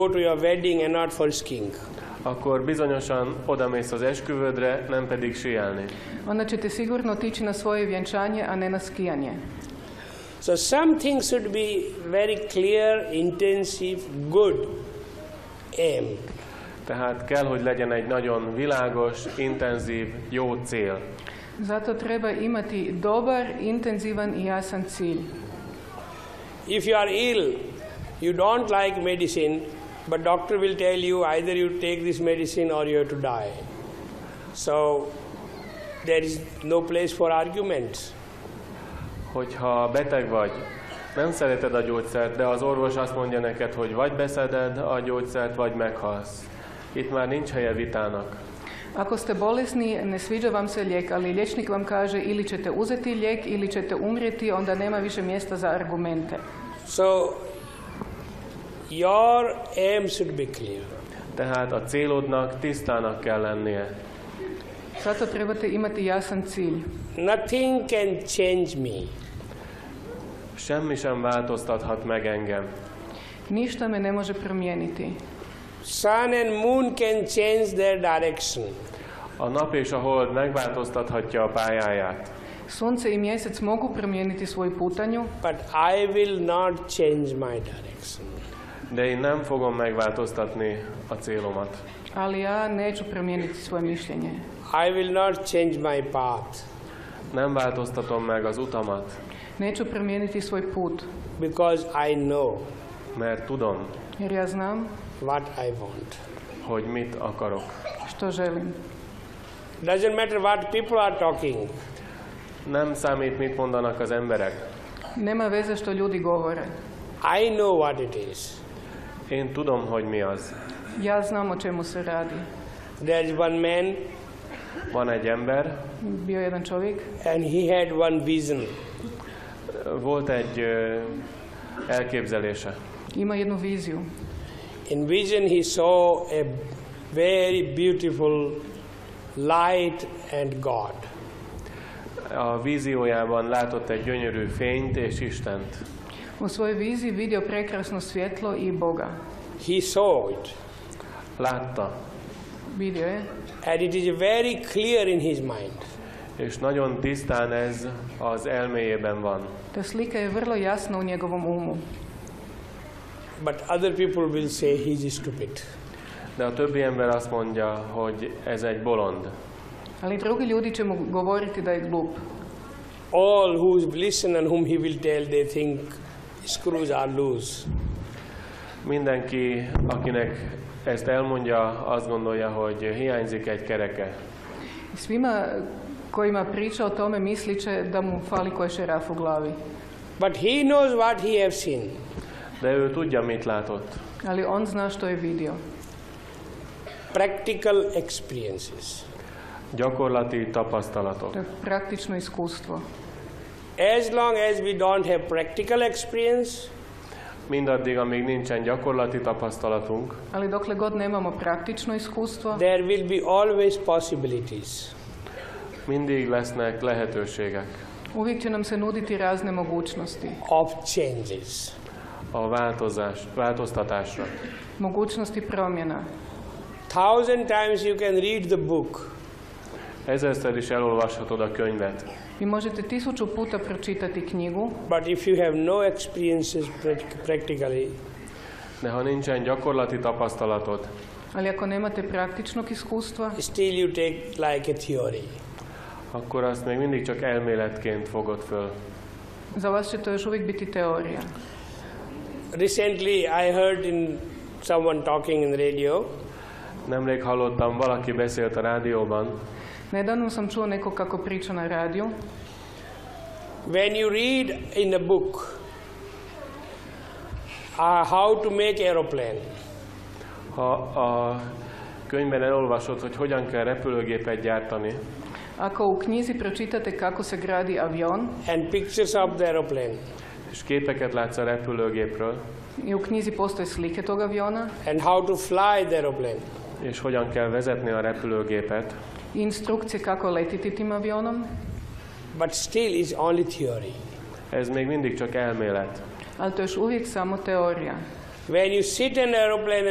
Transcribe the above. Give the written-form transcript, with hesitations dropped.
go to your wedding and not for skiing. Akkor bizonyosan odamész az esküvődre, nem pedig síelni. Onda ćete sigurno otići na svoje vjenčanje, a ne na skijanje. So some things should be very clear, intensive, good aim. Tehát kell, hogy legyen egy nagyon világos, intenzív, jó cél. Zato treba imati dobar, intenzivan i jasan cilj. If you are ill, you don't like medicine, but doctor will tell you either you take this medicine or you have to die. So there is no place for arguments. Hogyha beteg vagy, nem szereted a gyógyszert, de az orvos azt mondja neked, hogy vagy beszeded a gyógyszert, vagy meghalsz. Itt már nincs helye vitának. Ako ste bolesni, ne sviđa vam se lijek, ali liječnik vam kaže ili ćete uzeti lijek ili ćete umrijeti, onda nema više mjesta za argumente. So your aim should be clear. Tehát a célodnak tisztának kell lennie. Zato trebate imati jasan cilj. Nothing can change me. Semmi sem változtathat meg engem. Ništa me ne može promijeniti. Sun and moon can change their direction. A nap és a hold megváltoztathatja a pályáját. Sunce i mjesec mogu promijeniti svoju putanju, But I will not change my direction. De én nem fogom megváltoztatni a célomat. ali ja neću promijeniti svoje mišljenje. I will not change my path. Nem változtatom meg az utamat. Neću promijeniti svoj put, Because I know Mert tudom, jer ja znam what I want. hogy mit akarok. što želim. Doesn't matter what people are talking. Nem számít, mit mondanak az emberek. Nema veze što ljudi govore. I know what it is. Én tudom, hogy mi az. Ja znam o čemu se radi. There is one man Van egy ember, Bio je jedan čovjek and he had one vision. volt egy elképzelése. ima jednu viziju. In vision he saw a very beautiful light and God. A víziójában látott egy gyönyörű fényt és Istent. U svojoj viziji vidio prekrasno svjetlo i Boga. He saw it. Látta, Vidio je And it is very clear in his mind. és nagyon tisztán ez az elméjében van. ta slika je vrlo jasna u njegovom umu. But other people will say he is stupid. De a többi ember azt mondja, hogy ez egy bolond. Ali drugi ljudi će mu govoriti da je glup. All who listen and whom he will tell, they think screws are loose. Mindenki, akinek ezt elmondja, azt gondolja, hogy hiányzik egy kereke. Svima kojima priča o tome mislit će da mu fali koji šeraf u glavi. But he knows what he has seen. De ő tudja, mit látott. Ali on zna što je vidio. Practical experiences. Gyakorlati tapasztalatok. To je praktično iskustvo. As long as we don't have practical experience, Mindaddig, amíg nincsen gyakorlati tapasztalatunk, Ali dokle god nemamo praktično iskustvo, there will be always possibilities. mindig lesznek lehetőségek uvijek će nam se nuditi razne mogućnosti. Of changes. a változtatásra. Mogućnosti promjena. 1,000 times you can read the book, Ezerszer is elolvashatod a könyvet, Vi možete 1000 puta pročitati knjigu, but if you have no experiences practically, de ha nincsen gyakorlati tapasztalatod, ali ako nemate praktičnog iskustva, still you take like a theory. akkor azt még mindig csak elméletként fogod föl. za vas će to još uvijek biti teorija. Recently I heard in someone talking in radio. Nemrég hallottam, valaki beszélt a rádióban, Nedavno sam čuo nekog kako priča na radiju. When you read in a book how to make aeroplane, ha a könyvben elolvasod, hogy hogyan kell repülőgépet gyártani, Ako u knjizi pročitate kako se gradi avion and pictures of the aeroplane, és képeket látsz a repülőgépről, i u knjizi postoje slike tog aviona, and how to fly the aeroplane, és hogyan kell vezetni a repülőgépet, i instrukcije kako letiti tim avionom, but still is only theory. ez még mindig csak elmélet. ali to je još uvijek samo teorija. When you sit in an aeroplane